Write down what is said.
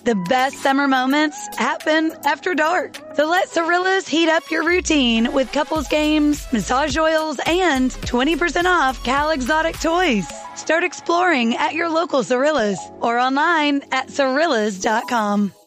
The best summer moments happen after dark. So let Cirillas heat up your routine with couples games, massage oils, and 20% off Cal Exotic toys. Start exploring at your local Cirillas or online at Cirillas.com.